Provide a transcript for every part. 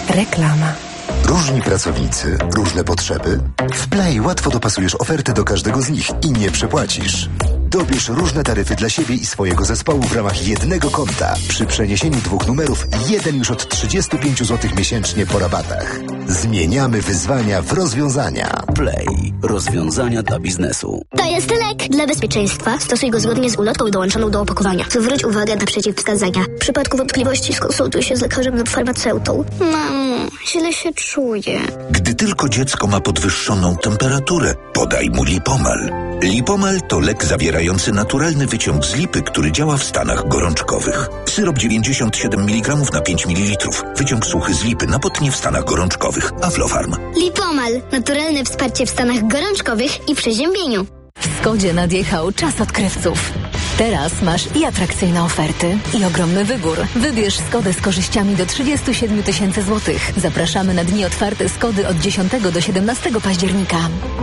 Reklama. Różni pracownicy, różne potrzeby? W Play łatwo dopasujesz ofertę do każdego z nich i nie przepłacisz. Dobierz różne taryfy dla siebie i swojego zespołu w ramach jednego konta. Przy przeniesieniu 2 numerów, jeden już od 35 zł miesięcznie po rabatach. Zmieniamy wyzwania w rozwiązania. Play. Rozwiązania dla biznesu. To jest lek. Dla bezpieczeństwa stosuj go zgodnie z ulotką dołączoną do opakowania. Zwróć uwagę na przeciwwskazania. W przypadku wątpliwości skonsultuj się z lekarzem lub farmaceutą. Mamo, źle się czuję. Gdy tylko dziecko ma podwyższoną temperaturę, podaj mu Lipomal. Lipomal to lek zawierający naturalny wyciąg z lipy, który działa w stanach gorączkowych. Syrop 97 mg na 5 ml. Wyciąg suchy z lipy na potnie w stanach gorączkowych. Aflofarm. Lipomal. Naturalne wsparcie w stanach gorączkowych i przeziębieniu. W Skodzie nadjechał czas odkrywców. Teraz masz i atrakcyjne oferty, i ogromny wybór. Wybierz Skodę z korzyściami do 37 000 złotych. Zapraszamy na dni otwarte Skody od 10 do 17 października.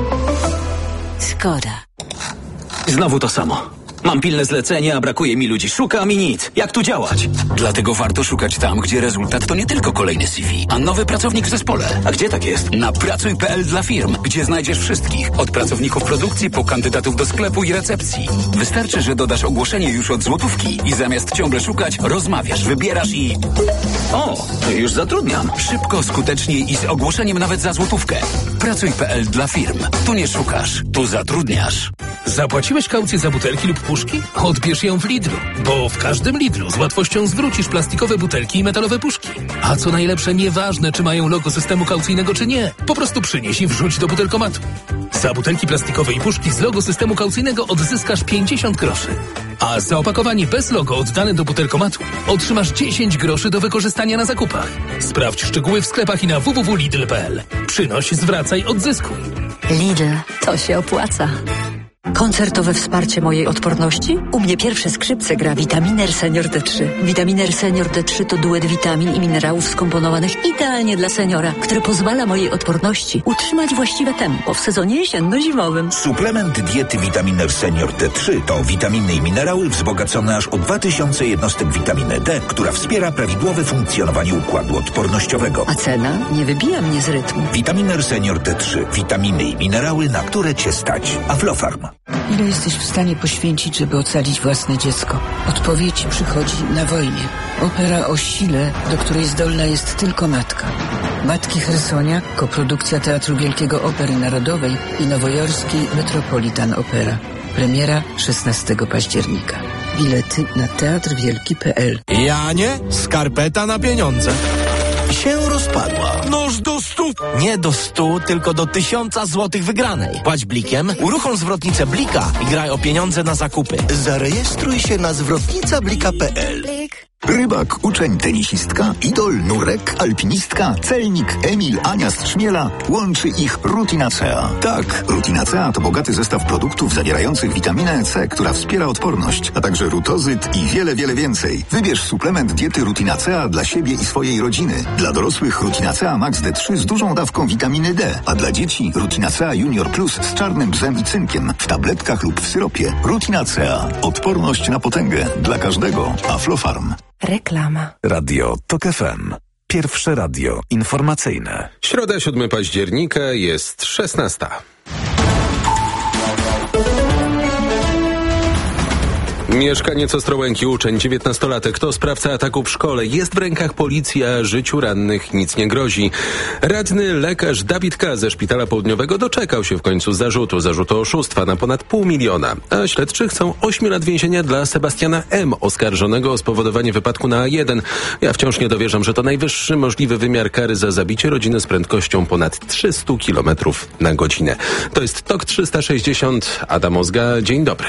Skoda. Znowu to samo. Mam pilne zlecenie, a brakuje mi ludzi. Szukam i nic. Jak tu działać? Dlatego warto szukać tam, gdzie rezultat to nie tylko kolejny CV, a nowy pracownik w zespole. A gdzie tak jest? Na pracuj.pl dla firm, gdzie znajdziesz wszystkich. Od pracowników produkcji po kandydatów do sklepu i recepcji. Wystarczy, że dodasz ogłoszenie już od złotówki i zamiast ciągle szukać, rozmawiasz, wybierasz i... O, już zatrudniam. Szybko, skutecznie i z ogłoszeniem nawet za złotówkę. Pracuj.pl dla firm. Tu nie szukasz, tu zatrudniasz. Zapłaciłeś kaucję za butelki lub puszki? Odbierz ją w Lidlu, bo w każdym Lidlu z łatwością zwrócisz plastikowe butelki i metalowe puszki. A co najlepsze, nieważne, czy mają logo systemu kaucyjnego, czy nie. Po prostu przynieś i wrzuć do butelkomatu. Za butelki plastikowe i puszki z logo systemu kaucyjnego odzyskasz 50 groszy. A za opakowanie bez logo oddane do butelkomatu otrzymasz 10 groszy do wykorzystania na zakupach. Sprawdź szczegóły w sklepach i na www.lidl.pl. Przynoś, zwracaj, odzyskuj. Lidl, to się opłaca. Koncertowe wsparcie mojej odporności? U mnie pierwsze skrzypce gra Vitaminer Senior D3. Vitaminer Senior D3 to duet witamin i minerałów skomponowanych idealnie dla seniora, który pozwala mojej odporności utrzymać właściwe tempo w sezonie jesienno-zimowym. Suplement diety Vitaminer Senior D3 to witaminy i minerały wzbogacone aż o 2000 jednostek witaminy D, która wspiera prawidłowe funkcjonowanie układu odpornościowego. A cena nie wybija mnie z rytmu. Vitaminer Senior D3. Witaminy i minerały, na które cię stać. Aflofarm. Ile jesteś w stanie poświęcić, żeby ocalić własne dziecko? Odpowiedź przychodzi na wojnie. Opera o sile, do której zdolna jest tylko matka. Matki Chersoniak, koprodukcja Teatru Wielkiego Opery Narodowej i nowojorskiej Metropolitan Opera. Premiera 16 października. Bilety na teatrwielki.pl. Janie, skarpeta na pieniądze. Się rozpadła. Noż do 100. Nie do 100, tylko do 1000 złotych wygranej. Płać blikiem, uruchom zwrotnicę Blika i graj o pieniądze na zakupy. Zarejestruj się na zwrotnicablika.pl. Rybak, uczeń, tenisistka, idol, nurek, alpinistka, celnik, Emil, Ania z Trzmiela. Łączy ich Rutinacea. Tak, Rutinacea to bogaty zestaw produktów zawierających witaminę C, która wspiera odporność, a także rutozyt i wiele, wiele więcej. Wybierz suplement diety Rutinacea dla siebie i swojej rodziny. Dla dorosłych Rutinacea Max D3 z dużą dawką witaminy D, a dla dzieci Rutinacea Junior Plus z czarnym bzem i cynkiem w tabletkach lub w syropie. Rutinacea. Odporność na potęgę. Dla każdego. Aflofarm. Reklama. Radio TOK FM. Pierwsze radio informacyjne. Środa, 7 października, jest 16. Mieszka nieco Ostrołęki, uczeń, 19-latek, to sprawca ataku w szkole. Jest w rękach policji, a życiu rannych nic nie grozi. Radny lekarz Dawid K. ze Szpitala Południowego doczekał się w końcu zarzutu oszustwa na ponad 500 000, a śledczy chcą 8 lat więzienia dla Sebastiana M., oskarżonego o spowodowanie wypadku na A1. Ja wciąż nie dowierzam, że to najwyższy możliwy wymiar kary za zabicie rodziny z prędkością ponad 300 km na godzinę. To jest TOK 360. Adam Ozga, dzień dobry.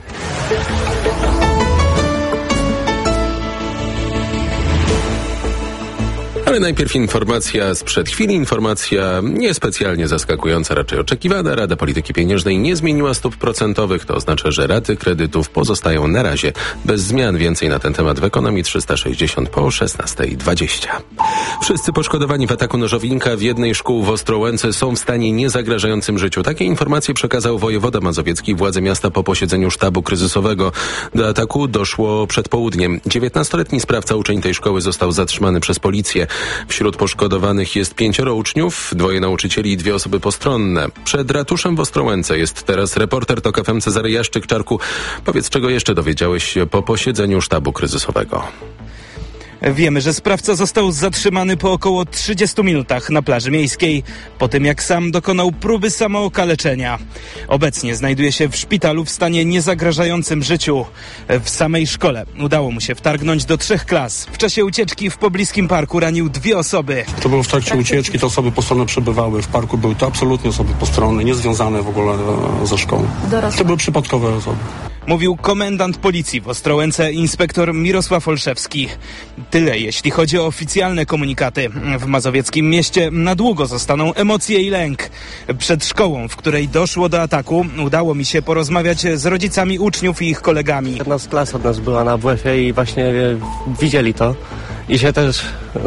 Ale najpierw informacja sprzed chwili, informacja niespecjalnie zaskakująca, raczej oczekiwana. Rada Polityki Pieniężnej nie zmieniła stóp procentowych, to oznacza, że raty kredytów pozostają na razie bez zmian. Więcej na ten temat w Ekonomii 360 po 16:20. Wszyscy poszkodowani w ataku nożownika w jednej szkół w Ostrołęce są w stanie niezagrażającym życiu. Takie informacje przekazał wojewoda mazowiecki i władze miasta po posiedzeniu sztabu kryzysowego. Do ataku doszło przed południem. 19-letni sprawca, uczeń tej szkoły, został zatrzymany przez policję. Wśród poszkodowanych jest 5 uczniów, 2 nauczycieli i 2 osoby postronne. Przed ratuszem w Ostrołęce jest teraz reporter TOK FM Cezary Jaszczyk-Czarku. Powiedz, czego jeszcze dowiedziałeś się po posiedzeniu sztabu kryzysowego? Wiemy, że sprawca został zatrzymany po około 30 minutach na plaży miejskiej, po tym jak sam dokonał próby samookaleczenia. Obecnie znajduje się w szpitalu w stanie niezagrażającym życiu. W samej szkole udało mu się wtargnąć do 3 klas. W czasie ucieczki w pobliskim parku ranił 2 osoby. To było w trakcie ucieczki, te osoby postronne przebywały w parku. Były to absolutnie osoby postronne, niezwiązane w ogóle ze szkołą. To były przypadkowe osoby. Mówił komendant policji w Ostrołęce inspektor Mirosław Olszewski. Tyle jeśli chodzi o oficjalne komunikaty. W mazowieckim mieście na długo zostaną emocje i lęk. Przed szkołą, w której doszło do ataku, udało mi się porozmawiać z rodzicami uczniów i ich kolegami. Jedna z klas od nas była na WF-ie i właśnie widzieli to i się też,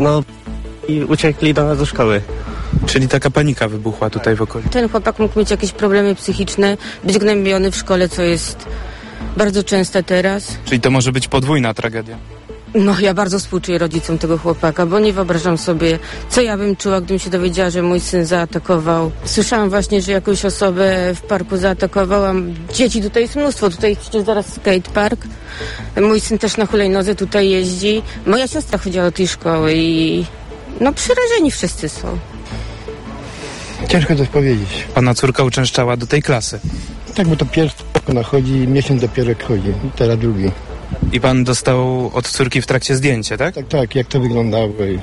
i uciekli do nas do szkoły. Czyli taka panika wybuchła tutaj w okolicy. Ten chłopak mógł mieć jakieś problemy psychiczne, być gnębiony w szkole, co jest bardzo częste teraz. Czyli to może być podwójna tragedia. Ja bardzo współczuję rodzicom tego chłopaka, bo nie wyobrażam sobie, co ja bym czuła, gdybym się dowiedziała, że mój syn zaatakował. Słyszałam właśnie, że jakąś osobę w parku zaatakowałam. Dzieci tutaj jest mnóstwo, tutaj jest przecież zaraz skatepark. Mój syn też na hulajnodze tutaj jeździ. Moja siostra chodziła do tej szkoły i przerażeni wszyscy są. Ciężko coś powiedzieć. Pana córka uczęszczała do tej klasy? Tak, bo to pierwszy ona chodzi, miesiąc dopiero jak chodzi, teraz drugi. I pan dostał od córki w trakcie zdjęcie, tak? Tak, jak to wyglądało i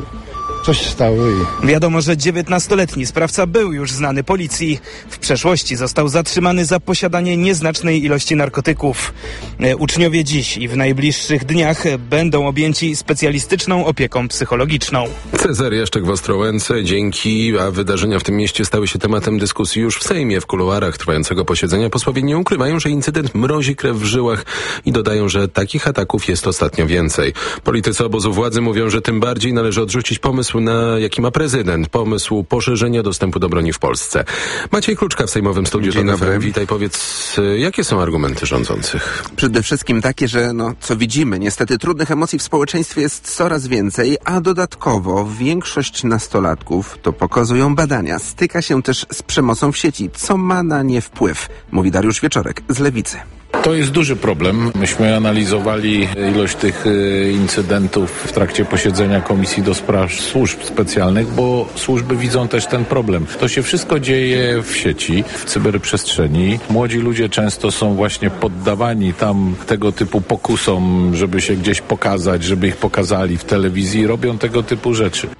coś się stało. Wiadomo, że 19-letni sprawca był już znany policji. W przeszłości został zatrzymany za posiadanie nieznacznej ilości narkotyków. Uczniowie dziś i w najbliższych dniach będą objęci specjalistyczną opieką psychologiczną. Cezary Jaszczyk w Ostrołęce. Dzięki, a wydarzenia w tym mieście stały się tematem dyskusji już w Sejmie. W kuluarach trwającego posiedzenia posłowie nie ukrywają, że incydent mrozi krew w żyłach i dodają, że takich ataków jest ostatnio więcej. Politycy obozu władzy mówią, że tym bardziej należy odrzucić pomysł, jaki ma prezydent. Pomysł poszerzenia dostępu do broni w Polsce. Maciej Kluczka w sejmowym studiu. Dzień dobry. Witaj, powiedz, jakie są argumenty rządzących? Przede wszystkim takie, że co widzimy, niestety trudnych emocji w społeczeństwie jest coraz więcej, a dodatkowo większość nastolatków, to pokazują badania, styka się też z przemocą w sieci, co ma na nie wpływ, mówi Dariusz Wieczorek z Lewicy. To jest duży problem. Myśmy analizowali ilość tych incydentów w trakcie posiedzenia Komisji do Spraw Służb Specjalnych, bo służby widzą też ten problem. To się wszystko dzieje w sieci, w cyberprzestrzeni. Młodzi ludzie często są właśnie poddawani tam tego typu pokusom, żeby się gdzieś pokazać, żeby ich pokazali w telewizji. Robią tego typu rzeczy.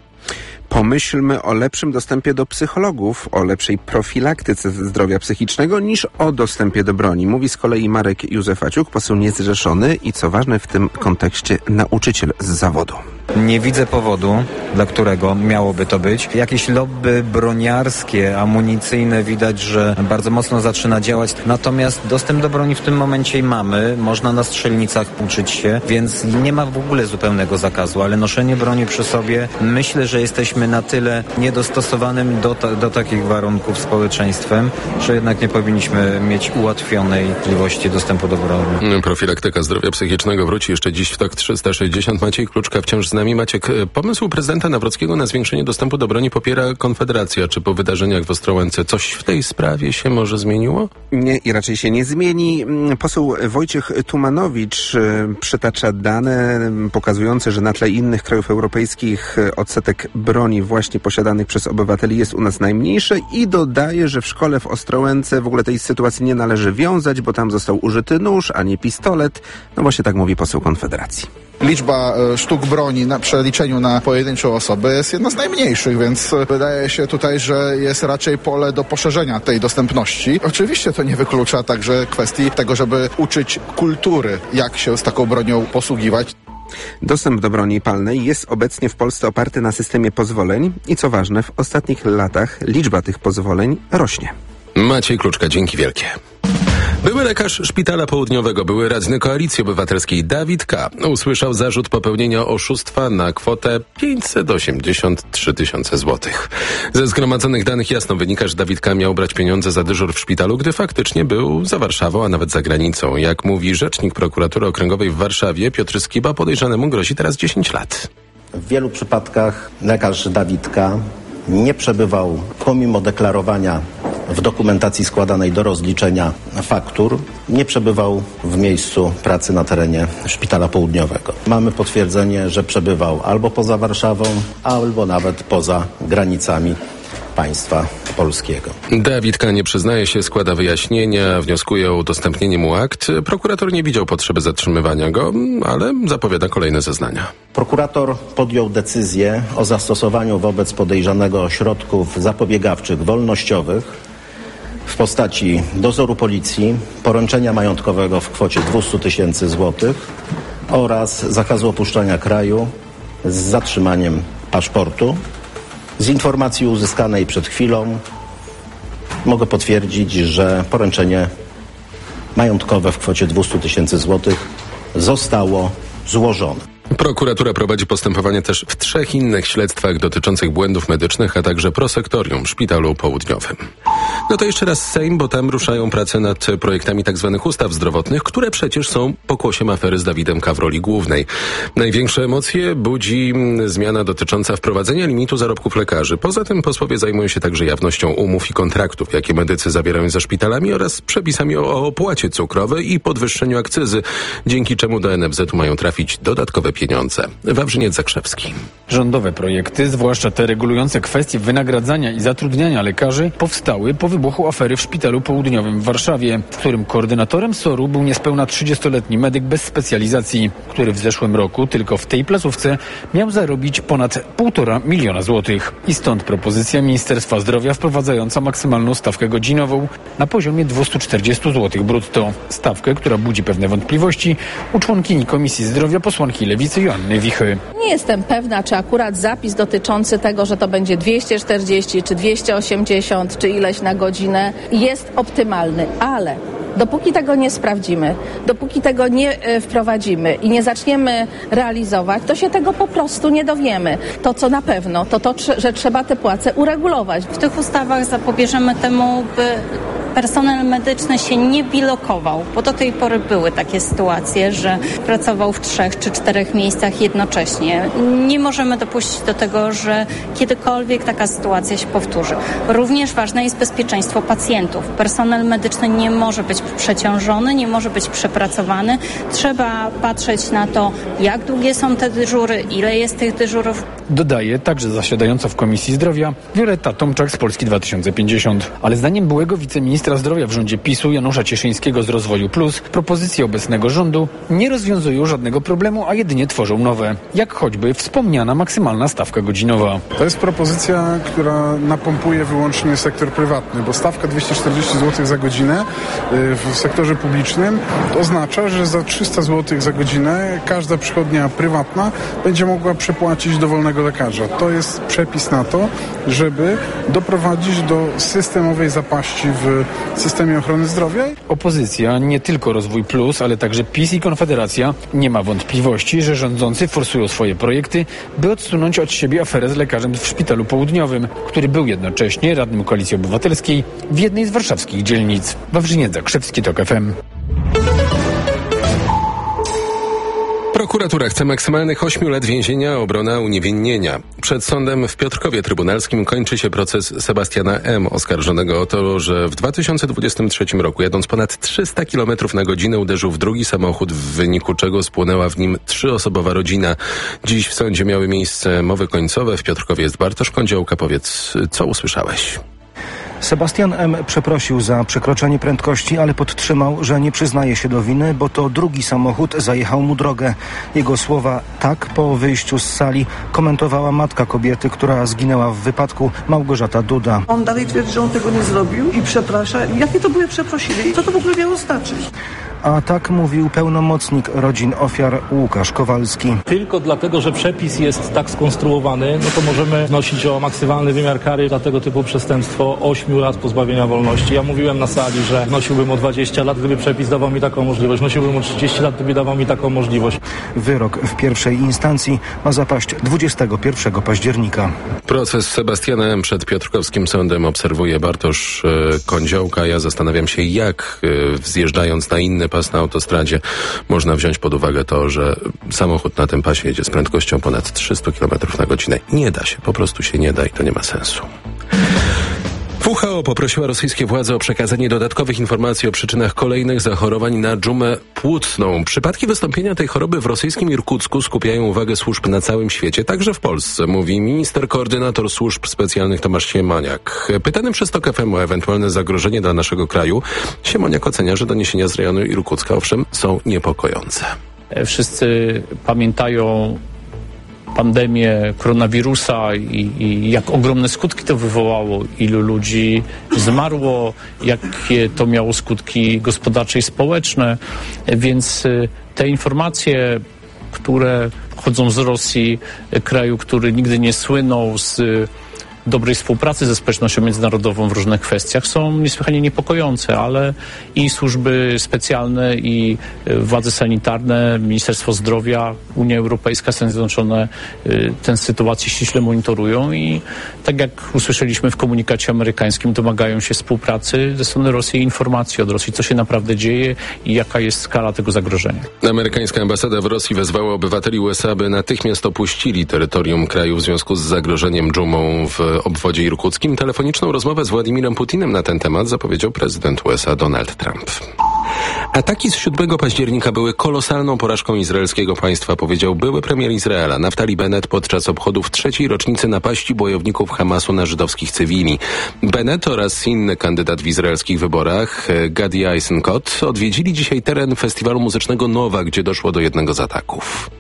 Pomyślmy o lepszym dostępie do psychologów, o lepszej profilaktyce zdrowia psychicznego niż o dostępie do broni. Mówi z kolei Marek Józefaciuk, poseł niezrzeszony i co ważne w tym kontekście nauczyciel z zawodu. Nie widzę powodu, dla którego miałoby to być. Jakieś lobby broniarskie, amunicyjne widać, że bardzo mocno zaczyna działać. Natomiast dostęp do broni w tym momencie mamy. Można na strzelnicach uczyć się, więc nie ma w ogóle zupełnego zakazu, ale noszenie broni przy sobie, myślę, że jesteśmy na tyle niedostosowanym do takich warunków społeczeństwem, że jednak nie powinniśmy mieć ułatwionej możliwości dostępu do broni. Profilaktyka zdrowia psychicznego wróci jeszcze dziś w TOK 360. Maciej Kluczka wciąż z nami. Maciek, pomysł prezydenta Nawrockiego na zwiększenie dostępu do broni popiera Konfederacja. Czy po wydarzeniach w Ostrołęce coś w tej sprawie się może zmieniło? Nie i raczej się nie zmieni. Poseł Wojciech Tumanowicz przytacza dane pokazujące, że na tle innych krajów europejskich odsetek broni właśnie posiadanych przez obywateli jest u nas najmniejszy i dodaje, że w szkole w Ostrołęce w ogóle tej sytuacji nie należy wiązać, bo tam został użyty nóż, a nie pistolet. No właśnie tak mówi poseł Konfederacji. Liczba sztuk broni na przeliczeniu na pojedynczą osobę jest jedna z najmniejszych, więc wydaje się tutaj, że jest raczej pole do poszerzenia tej dostępności. Oczywiście to nie wyklucza także kwestii tego, żeby uczyć kultury, jak się z taką bronią posługiwać. Dostęp do broni palnej jest obecnie w Polsce oparty na systemie pozwoleń i co ważne, w ostatnich latach liczba tych pozwoleń rośnie. Maciej Kluczka, dzięki wielkie. Były lekarz Szpitala Południowego, były radny Koalicji Obywatelskiej Dawid K. usłyszał zarzut popełnienia oszustwa na kwotę 583 tysiące złotych. Ze zgromadzonych danych jasno wynika, że Dawid K. miał brać pieniądze za dyżur w szpitalu, gdy faktycznie był za Warszawą, a nawet za granicą. Jak mówi rzecznik prokuratury okręgowej w Warszawie, Piotr Skiba, podejrzanemu grozi teraz 10 lat. W wielu przypadkach lekarz Dawid K. nie przebywał, pomimo deklarowania w dokumentacji składanej do rozliczenia faktur, nie przebywał w miejscu pracy na terenie Szpitala Południowego. Mamy potwierdzenie, że przebywał albo poza Warszawą, albo nawet poza granicami państwa polskiego. Dawid K. nie przyznaje się, składa wyjaśnienia, wnioskuje o udostępnienie mu akt. Prokurator nie widział potrzeby zatrzymywania go, ale zapowiada kolejne zeznania. Prokurator podjął decyzję o zastosowaniu wobec podejrzanego środków zapobiegawczych wolnościowych w postaci dozoru policji, poręczenia majątkowego w kwocie 200 000 złotych oraz zakazu opuszczania kraju z zatrzymaniem paszportu. Z informacji uzyskanej przed chwilą mogę potwierdzić, że poręczenie majątkowe w kwocie 200 000 złotych zostało złożone. Prokuratura prowadzi postępowanie też w 3 innych śledztwach dotyczących błędów medycznych, a także prosektorium w Szpitalu Południowym. No to jeszcze raz Sejm, bo tam ruszają prace nad projektami tzw. ustaw zdrowotnych, które przecież są pokłosiem afery z Dawidem K. w roli głównej. Największe emocje budzi zmiana dotycząca wprowadzenia limitu zarobków lekarzy. Poza tym posłowie zajmują się także jawnością umów i kontraktów, jakie medycy zawierają ze szpitalami, oraz przepisami o opłacie cukrowej i podwyższeniu akcyzy, dzięki czemu do NFZ-u mają trafić dodatkowe pieniądze. Wawrzyniec Zakrzewski. Rządowe projekty, zwłaszcza te regulujące kwestie wynagradzania i zatrudniania lekarzy, powstały po wybuchu afery w Szpitalu Południowym w Warszawie, w którym koordynatorem SOR-u był niespełna 30-letni medyk bez specjalizacji, który w zeszłym roku tylko w tej placówce miał zarobić ponad 1,5 miliona złotych. I stąd propozycja Ministerstwa Zdrowia wprowadzająca maksymalną stawkę godzinową na poziomie 240 zł brutto. Stawkę, która budzi pewne wątpliwości u członkini Komisji Zdrowia, posłanki Lewicy Joanny Wichy. Nie jestem pewna, czy akurat zapis dotyczący tego, że to będzie 240 czy 280 czy ileś na godzinę jest optymalny, ale dopóki tego nie sprawdzimy, dopóki tego nie wprowadzimy i nie zaczniemy realizować, to się tego po prostu nie dowiemy. To, co na pewno, to, że trzeba te płace uregulować. W tych ustawach zapobieżemy temu, by personel medyczny się nie bilokował, bo do tej pory były takie sytuacje, że pracował w 3 czy 4 miejscach jednocześnie. Nie możemy dopuścić do tego, że kiedykolwiek taka sytuacja się powtórzy. Również ważne jest bezpieczeństwo pacjentów. Personel medyczny nie może być przeciążony, nie może być przepracowany. Trzeba patrzeć na to, jak długie są te dyżury, ile jest tych dyżurów. Dodaje także zasiadająca w Komisji Zdrowia Wioletta Tomczak z Polski 2050. Ale zdaniem byłego wiceministra zdrowia w rządzie PiS-u Janusza Cieszyńskiego z Rozwoju Plus propozycje obecnego rządu nie rozwiązują żadnego problemu, a jedynie tworzą nowe. Jak choćby wspomniana maksymalna stawka godzinowa. To jest propozycja, która napompuje wyłącznie sektor prywatny, bo stawka 240 zł za godzinę w sektorze publicznym to oznacza, że za 300 zł za godzinę każda przychodnia prywatna będzie mogła przepłacić dowolnego lekarza. To jest przepis na to, żeby doprowadzić do systemowej zapaści w systemie ochrony zdrowia. Opozycja, nie tylko Rozwój Plus, ale także PiS i Konfederacja nie ma wątpliwości, że rządzący forsują swoje projekty, by odsunąć od siebie aferę z lekarzem w Szpitalu Południowym, który był jednocześnie radnym Koalicji Obywatelskiej w jednej z warszawskich dzielnic. Wawrzyniec Zakrzewski, TOK FM. Prokuratura chce maksymalnych 8 lat więzienia, a obrona uniewinnienia. Przed sądem w Piotrkowie Trybunalskim kończy się proces Sebastiana M., oskarżonego o to, że w 2023 roku jadąc ponad 300 km na godzinę uderzył w drugi samochód, w wyniku czego spłonęła w nim 3-osobowa rodzina. Dziś w sądzie miały miejsce mowy końcowe. W Piotrkowie jest Bartosz Kądziołka. Powiedz, co usłyszałeś? Sebastian M. przeprosił za przekroczenie prędkości, ale podtrzymał, że nie przyznaje się do winy, bo to drugi samochód zajechał mu drogę. Jego słowa tak po wyjściu z sali komentowała matka kobiety, która zginęła w wypadku, Małgorzata Duda. On dalej twierdzi, że on tego nie zrobił i przeprasza. Jakie to były przeprosiny? Co to w ogóle miało znaczyć? A tak mówił pełnomocnik rodzin ofiar Łukasz Kowalski. Tylko dlatego, że przepis jest tak skonstruowany, no to możemy wnosić o maksymalny wymiar kary za tego typu przestępstwo 8 lat pozbawienia wolności. Ja mówiłem na sali, że wnosiłbym o 20 lat, gdyby przepis dawał mi taką możliwość. Wnosiłbym o 30 lat, gdyby dawał mi taką możliwość. Wyrok w pierwszej instancji ma zapaść 21 października. Proces Sebastiana M. przed piotrkowskim sądem obserwuje Bartosz Kądziołka. Ja zastanawiam się, jak zjeżdżając na inne pełny pas na autostradzie, można wziąć pod uwagę to, że samochód na tym pasie jedzie z prędkością ponad 300 km na godzinę. Nie da się, po prostu się nie da i to nie ma sensu. WHO poprosiła rosyjskie władze o przekazanie dodatkowych informacji o przyczynach kolejnych zachorowań na dżumę płótną. Przypadki wystąpienia tej choroby w rosyjskim Irkucku skupiają uwagę służb na całym świecie, także w Polsce, mówi minister koordynator służb specjalnych Tomasz Siemoniak. Pytany przez TOK FM o ewentualne zagrożenie dla naszego kraju, Siemoniak ocenia, że doniesienia z rejonu Irkucka owszem są niepokojące. Wszyscy pamiętają pandemię koronawirusa i jak ogromne skutki to wywołało, ilu ludzi zmarło, jakie to miało skutki gospodarcze i społeczne, więc te informacje, które pochodzą z Rosji, kraju, który nigdy nie słynął z dobrej współpracy ze społecznością międzynarodową w różnych kwestiach, są niesłychanie niepokojące, ale i służby specjalne, i władze sanitarne, Ministerstwo Zdrowia, Unia Europejska, Stany Zjednoczone tę sytuację ściśle monitorują i tak jak usłyszeliśmy w komunikacie amerykańskim, domagają się współpracy ze strony Rosji i informacji od Rosji, co się naprawdę dzieje i jaka jest skala tego zagrożenia. Amerykańska ambasada w Rosji wezwała obywateli USA, by natychmiast opuścili terytorium kraju w związku z zagrożeniem dżumą w obwodzie irkuckim. Telefoniczną rozmowę z Władimirem Putinem na ten temat zapowiedział prezydent USA Donald Trump. Ataki z 7 października były kolosalną porażką izraelskiego państwa, powiedział były premier Izraela Naftali Bennett podczas obchodów 3. rocznicy napaści bojowników Hamasu na żydowskich cywili. Bennett oraz inny kandydat w izraelskich wyborach, Gadi Eisenkot, odwiedzili dzisiaj teren festiwalu muzycznego Nowa, gdzie doszło do jednego z ataków.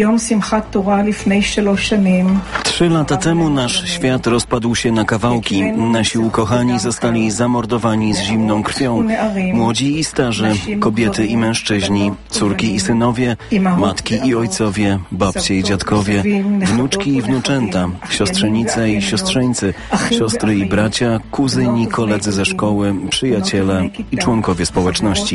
3 lata temu nasz świat rozpadł się na kawałki. Nasi ukochani zostali zamordowani z zimną krwią. Młodzi i starzy, kobiety i mężczyźni, córki i synowie, matki i ojcowie, babcie i dziadkowie, wnuczki i wnuczęta, siostrzenice i siostrzeńcy, siostry i bracia, kuzyni, koledzy ze szkoły, przyjaciele i członkowie społeczności.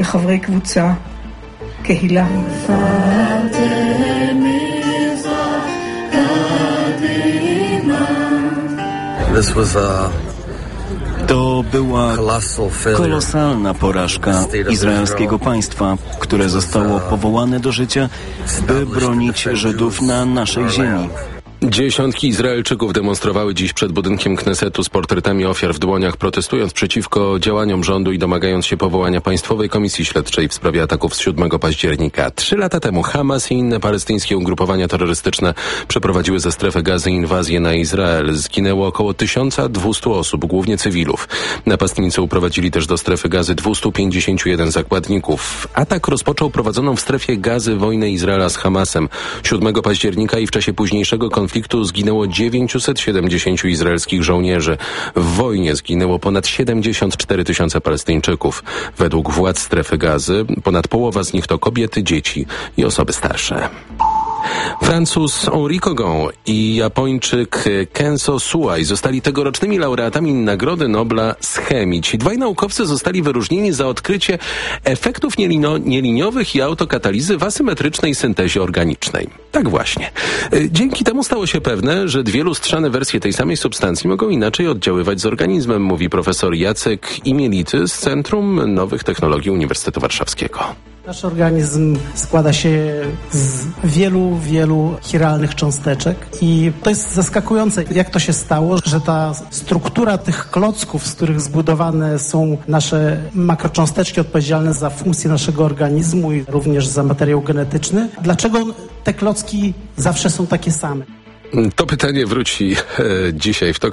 To była kolosalna porażka izraelskiego państwa, które zostało powołane do życia, by bronić Żydów na naszej ziemi. Dziesiątki Izraelczyków demonstrowały dziś przed budynkiem Knesetu z portretami ofiar w dłoniach, protestując przeciwko działaniom rządu i domagając się powołania Państwowej Komisji Śledczej w sprawie ataków z 7 października. 3 lata temu Hamas i inne palestyńskie ugrupowania terrorystyczne przeprowadziły ze strefy Gazy inwazję na Izrael. Zginęło około 1200 osób, głównie cywilów. Napastnicy uprowadzili też do strefy Gazy 251 zakładników. Atak rozpoczął prowadzoną w strefie Gazy wojnę Izraela z Hamasem 7 października i w czasie późniejszego konfliktu zginęło 970 izraelskich żołnierzy. W wojnie zginęło ponad 74 000 Palestyńczyków. Według władz strefy Gazy ponad połowa z nich to kobiety, dzieci i osoby starsze. Francuz Henri Kogon i Japończyk Kenzo Suai zostali tegorocznymi laureatami Nagrody Nobla z chemii. Ci dwaj naukowcy zostali wyróżnieni za odkrycie efektów nieliniowych i autokatalizy w asymetrycznej syntezie organicznej. Tak właśnie. Dzięki temu stało się pewne, że dwie lustrzane wersje tej samej substancji mogą inaczej oddziaływać z organizmem, mówi profesor Jacek Imielity z Centrum Nowych Technologii Uniwersytetu Warszawskiego. Nasz organizm składa się z wielu chiralnych cząsteczek i to jest zaskakujące, jak to się stało, że ta struktura tych klocków, z których zbudowane są nasze makrocząsteczki odpowiedzialne za funkcję naszego organizmu i również za materiał genetyczny, dlaczego te klocki zawsze są takie same? To pytanie wróci dzisiaj w TOK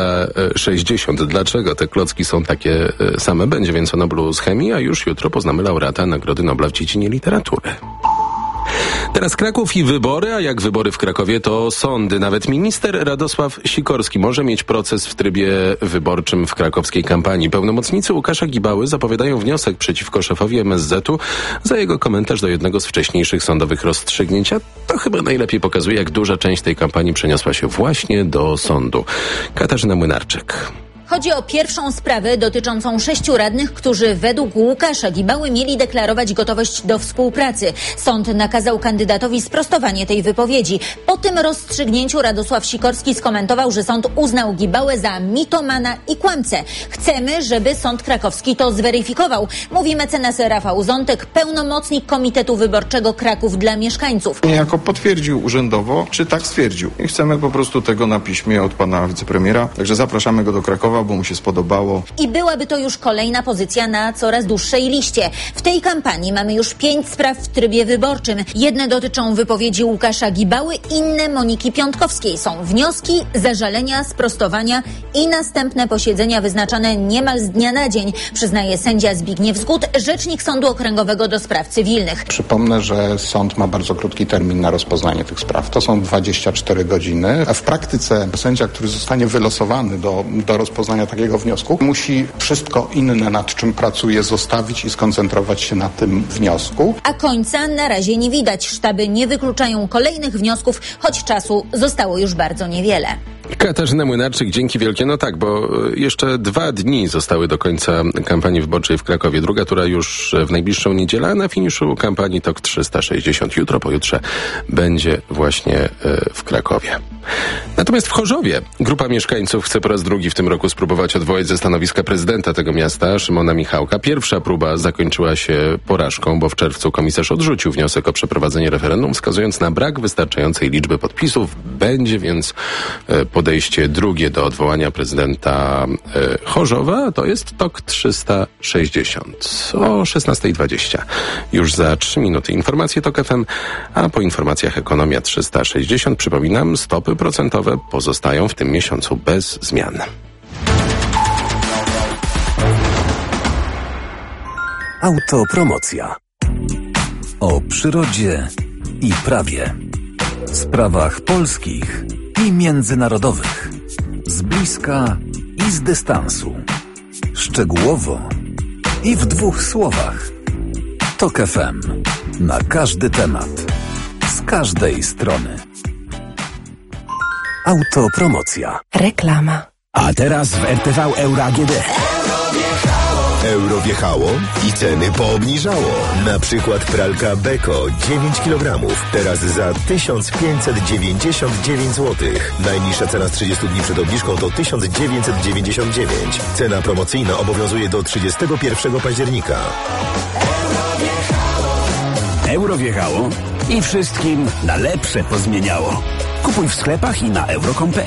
360. Dlaczego te klocki są takie same? Będzie więc o Noblu z chemii, a już jutro poznamy laureata Nagrody Nobla w dziedzinie literatury. Teraz Kraków i wybory, a jak wybory w Krakowie, to sądy. Nawet minister Radosław Sikorski może mieć proces w trybie wyborczym w krakowskiej kampanii. Pełnomocnicy Łukasza Gibały zapowiadają wniosek przeciwko szefowi MSZ-u za jego komentarz do jednego z wcześniejszych sądowych rozstrzygnięć. To chyba najlepiej pokazuje, jak duża część tej kampanii przeniosła się właśnie do sądu. Katarzyna Młynarczyk. Chodzi o pierwszą sprawę dotyczącą 6 radnych, którzy według Łukasza Gibały mieli deklarować gotowość do współpracy. Sąd nakazał kandydatowi sprostowanie tej wypowiedzi. Po tym rozstrzygnięciu Radosław Sikorski skomentował, że sąd uznał Gibałę za mitomana i kłamcę. Chcemy, żeby sąd krakowski to zweryfikował, mówi mecenas Rafał Zątek, pełnomocnik Komitetu Wyborczego Kraków dla mieszkańców. Niejako potwierdził urzędowo, czy tak stwierdził. I chcemy po prostu tego na piśmie od pana wicepremiera. Także zapraszamy go do Krakowa, bo mu się spodobało. I byłaby to już kolejna pozycja na coraz dłuższej liście. W tej kampanii mamy już 5 spraw w trybie wyborczym. Jedne dotyczą wypowiedzi Łukasza Gibały, inne Moniki Piątkowskiej. Są wnioski, zażalenia, sprostowania i następne posiedzenia wyznaczane niemal z dnia na dzień, przyznaje sędzia Zbigniew Zgód, rzecznik Sądu Okręgowego do Spraw Cywilnych. Przypomnę, że sąd ma bardzo krótki termin na rozpoznanie tych spraw. To są 24 godziny, a w praktyce sędzia, który zostanie wylosowany do rozpoznania takiego wniosku, musi wszystko inne, nad czym pracuje, zostawić i skoncentrować się na tym wniosku. A końca na razie nie widać. Sztaby nie wykluczają kolejnych wniosków, choć czasu zostało już bardzo niewiele. Katarzyna Młynarczyk, dzięki wielkie. No tak, bo jeszcze 2 dni zostały do końca kampanii wyborczej w Krakowie. Druga tura już w najbliższą niedzielę, a na finiszu kampanii TOK 360. Jutro, pojutrze będzie właśnie w Krakowie. Natomiast w Chorzowie grupa mieszkańców chce po raz drugi w tym roku spróbować odwołać ze stanowiska prezydenta tego miasta, Szymona Michałka. Pierwsza próba zakończyła się porażką, bo w czerwcu komisarz odrzucił wniosek o przeprowadzenie referendum, wskazując na brak wystarczającej liczby podpisów. Będzie więc podejście drugie do odwołania prezydenta Chorzowa. To jest TOK 360 o 16:20. Już za 3 minuty informacje TOK FM, a po informacjach Ekonomia 360. Przypominam, stopy procentowe pozostają w tym miesiącu bez zmian. Autopromocja. O przyrodzie i prawie. Sprawach polskich i międzynarodowych. Z bliska i z dystansu. Szczegółowo i w 2 słowach. TOK FM. Na każdy temat. Z każdej strony. Autopromocja. Reklama. A teraz w RTV Euro AGD. Euro wjechało i ceny poobniżało. Na przykład pralka Beko 9 kg. Teraz za 1599 zł. Najniższa cena z 30 dni przed obniżką to 1999. Cena promocyjna obowiązuje do 31 października. Euro wjechało i wszystkim na lepsze pozmieniało. Kupuj w sklepach i na euro.com.pl.